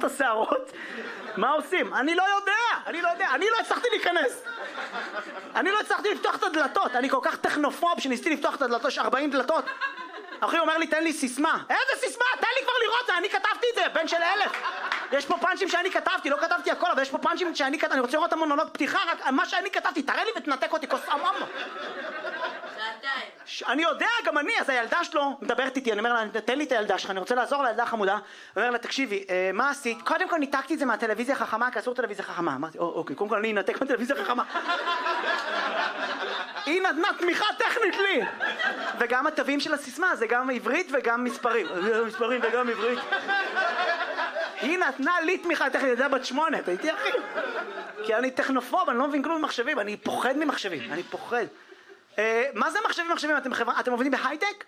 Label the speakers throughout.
Speaker 1: השערות? מה עושים? אני לא יודע, אני לא הצלחתי להיכנס. אני לא הצלחתי לפתוח את הדלתות, אני כל כך טכנופוב שניסיתי לפתוח את הדלתות, יש 40 דלתות. אחי אומר לי, תן לי סיסמה. איזה סיסמה? תן לי כבר לראות, אני כתבתי את זה, בן של 1000. יש פה פאנצ'ים שאני כתבתי, לא כתבתי הכל, אבל יש פה פאנצ'ים שאני כתבתי, אני רוצה לראות את המונולוג פתיחה, רק מה שאני כתבתי, תראה לי ותנתק אותי, כוס אממה. אני יודע, גם אני, אז הילדה שלו מדברת איתי, אני אומר לה, תן לי את הילדה שלך, אני רוצה לעזור לילדה החמודה. אני אומר לה, תקשיבי, מה עשית? קודם כל ניתקתי את זה מהטלוויזיה החכמה, כי אסור טלוויזיה חכמה. אמרתי, אוקיי, קודם כל אני אנתק מהטלוויזיה החכמה. היא נתנה תמיכה טכנית לי. וגם התווים של הסיסמה, זה גם עברית וגם מספרים. מספרים וגם עברית. היא נתנה לי תמיכה טכנית, זה בת 8, אתה איתי אחי? כי אני טכנופוב, אני לא מבין כלום במחשבים, אני פוחד ממחשבים, אני פוחד. מה זה מחשבים? אתם עובדים בהייטק?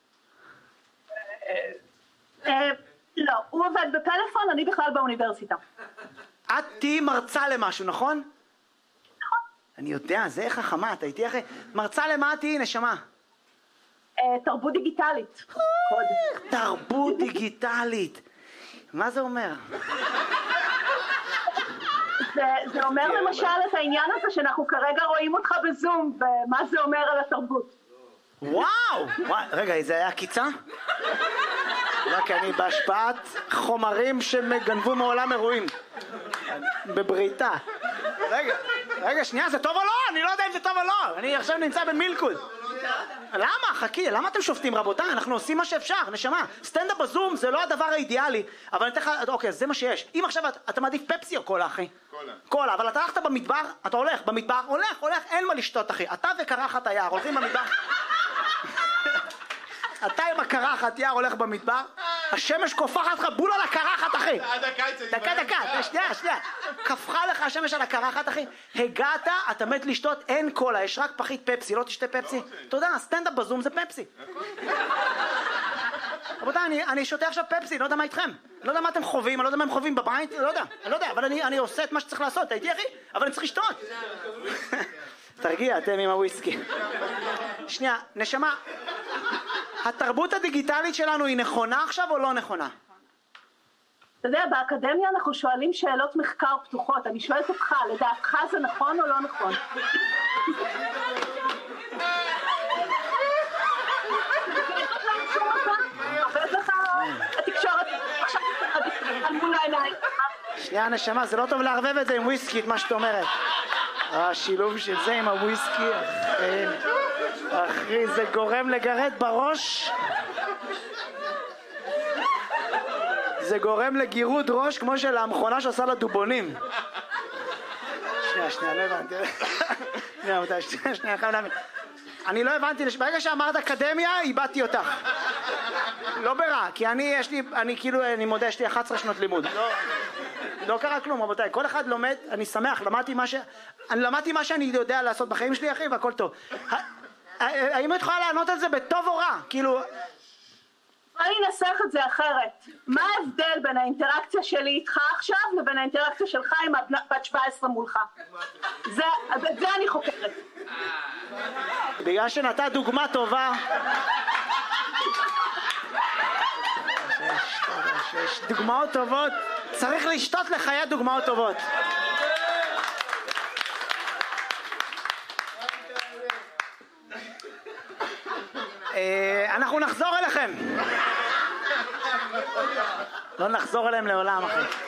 Speaker 2: לא, הוא עובד בפלאפון, אני בכלל באוניברסיטה.
Speaker 1: את תהי מרצה למשהו, נכון?
Speaker 2: נכון.
Speaker 1: אני יודע, זה חכמה, אתה איתי אחי? מרצה למה את תהי, נשמה?
Speaker 2: תרבות דיגיטלית.
Speaker 1: תרבות דיגיטלית. מה זה אומר?
Speaker 2: זה אומר למשל את העניין הזה שאנחנו כרגע רואים אותך בזום, ומה זה אומר על התרבות.
Speaker 1: וואו! רגע, זה היה קיצה? רק אני בהשפעת חומרים שגנבו מעולם אירועים. בבריתה. רגע, שנייה, זה טוב או לא? אני לא יודע אם זה טוב או לא. אני עכשיו נמצא במילקוד. למה? חכי, למה אתם שופטים רבותיי? אנחנו עושים מה שאפשר, נשמה. סטנדאפ בזום זה לא הדבר האידיאלי, אבל אני אתן לך, אוקיי, זה מה שיש. אם עכשיו אתה מעדיף פפסי או קולה, אחי? קולה, אבל אתה הלכת במדבר, אתה הולך במדבר, הולך, אין מה לשתות, אחי. אתה וקרחת היער, הולכים במדבר. אתה עם הקרחת יער הולך במדבר, השמש קופחת לך בול על הקרחת, אחי. דקה, שנייה. קפחה לך השמש על הקרחת, אחי. הגעת, אתה מת לשתות, אין קולה, יש רק פחית פפסי, לא תשתה פפסי. אתה יודע, סטנדאפ בזום זה פפסי. רבותיי, אני שותה עכשיו פפסי, לא יודע מה איתכם. לא יודע מה אתם חווים, אני לא יודע מה הם חווים בבית, לא יודע, אבל אני עושה את מה שצריך לעשות, הייתי אחי, אבל אני צריך לשתות. תרגיע, אתם עם הוויסקי. שנייה, נשמה, התרבות הדיגיטלית שלנו היא נכונה עכשיו או לא נכונה?
Speaker 2: אתה יודע, באקדמיה אנחנו שואלים שאלות מחקר פתוחות, אני שואלת אותך, לדעתך זה נכון או לא נכון? התקשורת עכשיו מול העיניים.
Speaker 1: שנייה נשמה, זה לא טוב לערבב את זה עם וויסקי, את מה שאת אומרת. השילוב של זה עם הוויסקי, אחי, זה גורם לגרד בראש. זה גורם לגירוד ראש כמו של המכונה שעושה לדובונים. שנייה, לא הבנתי. שנייה, חייב להבין. אני לא הבנתי, ברגע שאמרת אקדמיה, איבדתי אותך. לא ברע, כי אני מודה, יש לי 11 שנות לימוד. לא קרה כלום, רבותיי. כל אחד לומד, אני שמח, למדתי מה שאני יודע לעשות בחיים שלי, אחי, והכל טוב. האם את יכולה לענות על זה בטוב או רע? כאילו...
Speaker 2: אני אנסח את זה אחרת. מה ההבדל בין האינטראקציה שלי איתך עכשיו לבין האינטראקציה שלך עם בת 17 מולך? זה אני חוקרת.
Speaker 1: בגלל שנתת דוגמה טובה. יש דוגמאות טובות, צריך לשתות לחיי דוגמאות טובות. אנחנו נחזור אליכם. לא נחזור אליהם לעולם, אחי.